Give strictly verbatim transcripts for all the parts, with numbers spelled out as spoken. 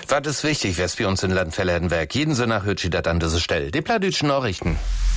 Was ist wichtig, wes bei uns in Land verlernen werk? Jeden Sonntag hört sie das an dieser Stelle. Die plattdütschen Nachrichten.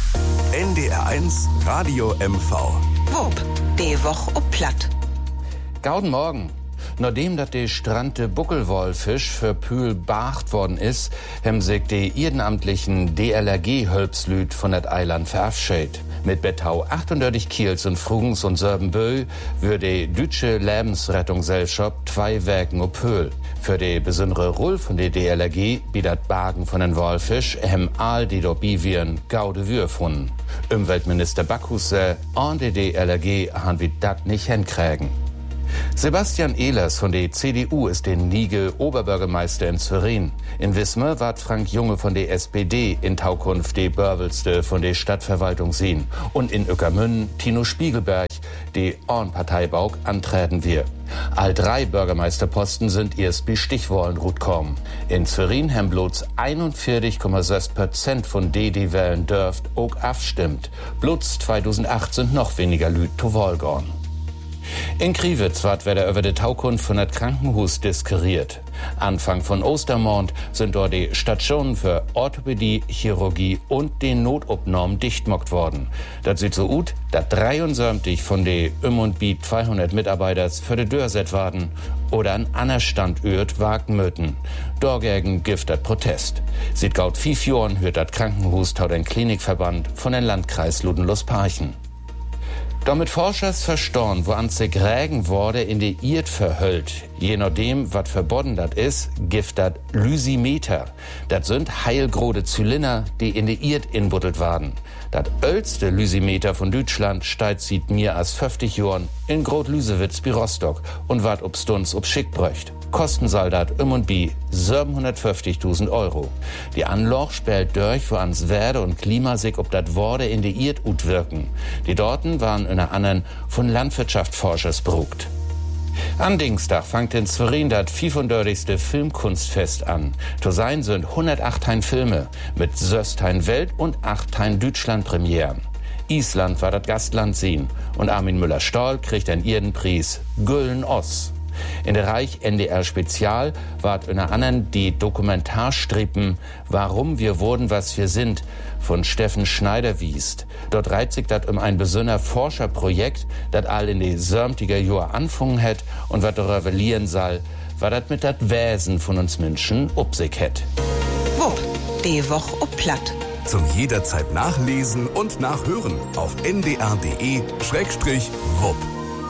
N D R eins Radio M V. Wupp, die Woche ob Platt. Gauden Morgen. Nachdem dat de strandte Buckelwolfisch für Pühl beacht worden ist, hem sich die ehrenamtlichen D L R G-Hölpslüt von dat Eiland verabschiedet. Mit Bettau achtunddreißig Kiels und Frugens und Sörbenbö würde die deutsche Lebensrettungsgesellschaft zwei Werken ob Pühl. Für die besondere Rolle von der D L R G bietet Bagen von den Wolfisch hem all die Dobiviren gaude Wür gefunden. Umweltminister Backhuse und die D L R G han wir dat nicht hinkriegen. Sebastian Ehlers von der C D U ist den Nige Oberbürgermeister in Zwerrin. In Wismar ward Frank Junge von der S P D in Taukunft die Börwelste von der Stadtverwaltung sehen. Und in Ueckermünde Tino Spiegelberg, die Ornparteibauk, antreten wir. All drei Bürgermeisterposten sind erst bei Stichwahlen rutkommen. In Zwerrin haben bloß einundvierzig Komma sechs Prozent von die, die wählen dürft, auch abstimmt. Bloß zweitausendacht sind noch weniger Lüt zu Wahl gegangen. In Kriwitz ward wieder über die Taukunft von das Krankenhaus diskutiert. Anfang von Ostermond sind dort die Stationen für Orthopädie, Chirurgie und den Notopnahmen dichtmockt worden. Das sieht so ut, dass dreiundsiebzig von den um und bi zweihundert Mitarbeiters für die Tür set waren oder an anderer Standort wagen möten. Dagegen gibt das Protest. Sieht gaut fünf Jahren hört das Krankenhaus taut ein Klinikverband von den Landkreis Ludenlust-Parchen. Damit Forschers verstorn, wo an sich Rägen wurde in die Irt verhüllt. Je nachdem, wat verboten dat is, gift dat Lysimeter. Dat sind heilgrode Zylinder, die in die Irt inbuddelt waren. Dat älteste Lysimeter von Deutschland steigt sieht mir als fünfzig Jahren in Grot Lüsewitz bei Rostock und wart ob Stunz ob Schickbröcht. Kosten soll dat um und bi siebenhundertfünfzigtausend Euro. Die Anloch spielt durch, wo ans Werde und Klima sich ob dat Worde in die Irt ut wirken. Die Dorten waren in einer anderen von Landwirtschaftsforschers berugt. An Dienstag fangt in Zwerrin das fünfundvierzigste Filmkunstfest an. To sein sind hundertacht Filme mit sechzehn Welt- und acht Deutschland-Premieren. Island war das Gastland sehen und Armin Müller-Stahl kriegt einen Erdenpreis Güllen Oss. In der Reich N D R Spezial ward unter anderem die Dokumentarstrippen Warum wir wurden, was wir sind von Steffen Schneider wiest. Dort reiht sich das um ein besonderer Forscherprojekt, das all in die siebziger Jahre anfangen hat und was darüber revelieren soll, was das mit das Wesen von uns Menschen ob sich hat. Wupp, die Woche ob Platt. Zum jederzeit nachlesen und nachhören auf n d r punkt d e Schrägstrich wupp.